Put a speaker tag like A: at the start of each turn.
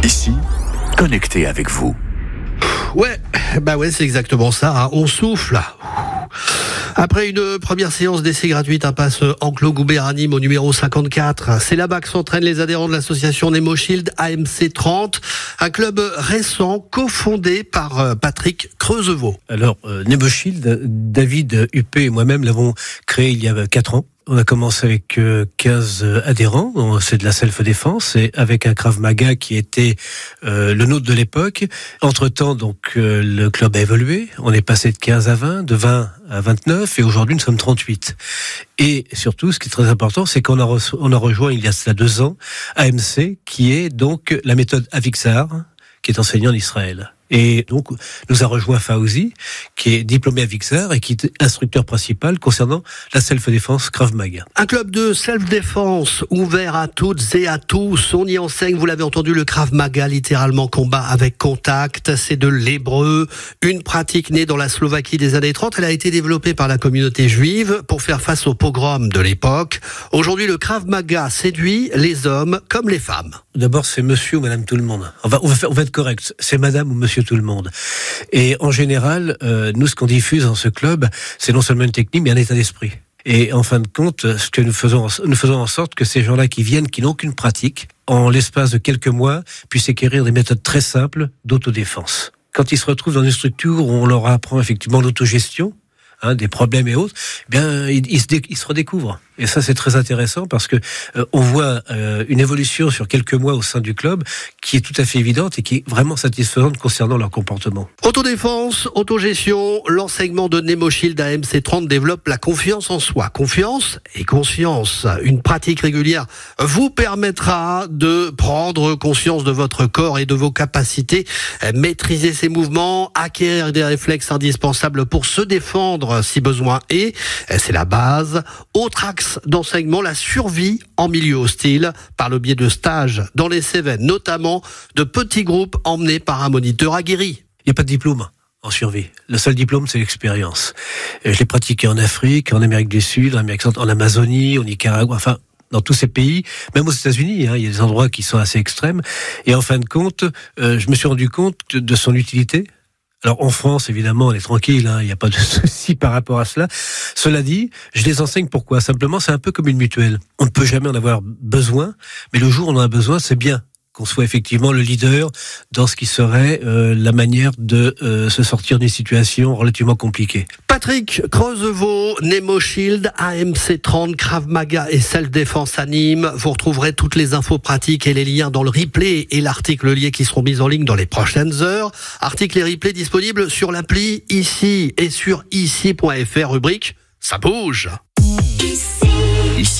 A: Ici, connecté avec vous.
B: Ouais, c'est exactement ça, hein. On souffle. Après une première séance d'essai gratuite, impasse Enclos-Goubert à Nîmes au numéro 54. C'est là-bas que s'entraînent les adhérents de l'association Nemo Shield AMC 30, un club récent cofondé par Patrick Creusevaux.
C: Alors, Nemo Shield, David Huppé et moi-même l'avons créé il y a 4 ans. On a commencé avec 15 adhérents, c'est de la self-défense, et avec un Krav Maga qui était le nôtre de l'époque. Entre-temps, donc, le club a évolué. On est passé de 15 à 20, de 20 à 29, et aujourd'hui, nous sommes 38. Et surtout, ce qui est très important, c'est qu'on a rejoint, il y a cela 2 ans, AMC, qui est donc la méthode Avixar, qui est enseignée en Israël. Et donc, nous a rejoint Fauzi, qui est diplômé à Vixar et qui est instructeur principal concernant la self-défense Krav Maga.
B: Un club de self-défense ouvert à toutes et à tous. On y enseigne, vous l'avez entendu, le Krav Maga, littéralement combat avec contact. C'est de l'hébreu, une pratique née dans la Slovaquie des années 30. Elle a été développée par la communauté juive pour faire face aux pogroms de l'époque. Aujourd'hui, le Krav Maga séduit les hommes comme les femmes.
C: D'abord, c'est monsieur ou madame tout le monde. On va être correct. C'est madame ou monsieur tout le monde. Et en général, nous, ce qu'on diffuse dans ce club, c'est non seulement une technique, mais un état d'esprit. Et en fin de compte, ce que nous faisons en sorte que ces gens-là qui viennent, qui n'ont qu'une pratique, en l'espace de quelques mois, puissent acquérir des méthodes très simples d'autodéfense. Quand ils se retrouvent dans une structure où on leur apprend effectivement l'autogestion, des problèmes et autres, ils se redécouvrent. Et ça, c'est très intéressant parce que on voit une évolution sur quelques mois au sein du club qui est tout à fait évidente et qui est vraiment satisfaisante concernant leur comportement.
B: Autodéfense, autogestion, l'enseignement de Nemo Shield AMC 30 développe la confiance en soi. Confiance et conscience. Une pratique régulière vous permettra de prendre conscience de votre corps et de vos capacités, maîtriser ses mouvements, acquérir des réflexes indispensables pour se défendre si besoin est. C'est la base. Autre axe d'enseignement, la survie en milieu hostile par le biais de stages dans les Cévennes, notamment de petits groupes emmenés par un moniteur aguerri.
C: Il n'y a pas de diplôme en survie. Le seul diplôme, c'est l'expérience. Je l'ai pratiqué en Afrique, en Amérique du Sud, en Amazonie, au Nicaragua, enfin, dans tous ces pays, même aux États-Unis, il y a des endroits qui sont assez extrêmes. Et en fin de compte, je me suis rendu compte de son utilité. Alors en France, évidemment, on est tranquille, il n'y a pas de souci par rapport à cela. Cela dit, je les enseigne pourquoi ? Simplement, c'est un peu comme une mutuelle. On ne peut jamais en avoir besoin, mais le jour où on en a besoin, c'est bien qu'on soit effectivement le leader dans ce qui serait la manière de se sortir d'une situation relativement compliquée.
B: Patrick Creusevaux, Nemo Shield, AMC 30, Krav Maga et self-défense à Nîmes. Vous retrouverez toutes les infos pratiques et les liens dans le replay et l'article lié qui seront mis en ligne dans les prochaines heures. Articles et replays disponibles sur l'appli Ici et sur ici.fr, rubrique « Ça bouge ».